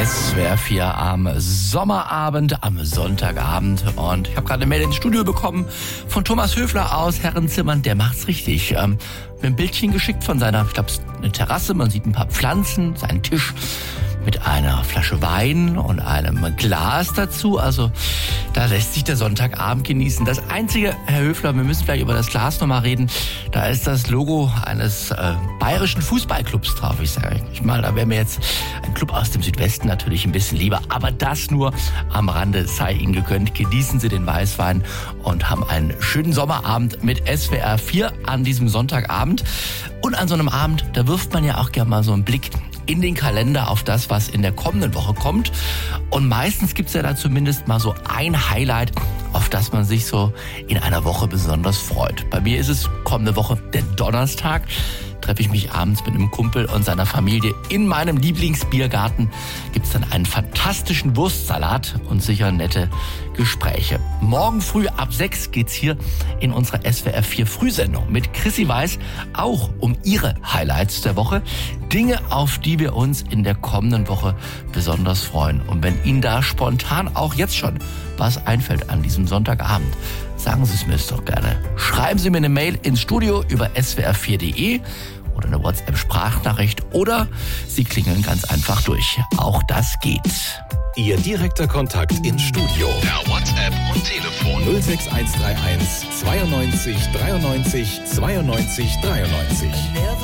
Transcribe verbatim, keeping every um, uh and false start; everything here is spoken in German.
S W R vier am Sommerabend, am Sonntagabend. Und ich habe gerade eine Mail ins Studio bekommen von Thomas Höfler aus Herrenzimmern. Der macht's richtig. Ähm, mir ein Bildchen geschickt von seiner, ich glaube, eine Terrasse. Man sieht ein paar Pflanzen, seinen Tisch mit einer Flasche Wein und einem Glas dazu. Also da lässt sich der Sonntagabend genießen. Das Einzige, Herr Höfler, wir müssen gleich über das Glas nochmal reden. Da ist das Logo eines äh, bayerischen Fußballclubs drauf. Ich sage ich mal, da wäre mir jetzt ein Club aus dem Südwesten natürlich ein bisschen lieber. Aber das nur am Rande sei Ihnen gegönnt. Genießen Sie den Weißwein und haben einen schönen Sommerabend mit S W R vier an diesem Sonntagabend. Und an so einem Abend, da wirft man ja auch gerne mal so einen Blick in den Kalender auf das, was in der kommenden Woche kommt. Und meistens gibt's ja da zumindest mal so ein Highlight, auf das man sich so in einer Woche besonders freut. Bei mir ist es kommende Woche der Donnerstag. Treffe ich mich abends mit einem Kumpel und seiner Familie in meinem Lieblingsbiergarten. Gibt's dann einen fantastischen Wurstsalat und sicher nette Gespräche. Morgen früh ab sechs geht's hier in unserer S W R vier Frühsendung mit Chrissy Weiß auch um ihre Highlights der Woche. Dinge, auf die wir uns in der kommenden Woche besonders freuen. Und wenn Ihnen da spontan auch jetzt schon was einfällt an diesem Sonntagabend, sagen Sie es mir doch gerne. Schreiben Sie mir eine Mail ins Studio über s w r vier punkt de oder eine WhatsApp-Sprachnachricht oder Sie klingeln ganz einfach durch. Auch das geht. Ihr direkter Kontakt ins Studio. Per WhatsApp und Telefon. null sechs eins drei eins zweiundneunzig dreiundneunzig zweiundneunzig dreiundneunzig.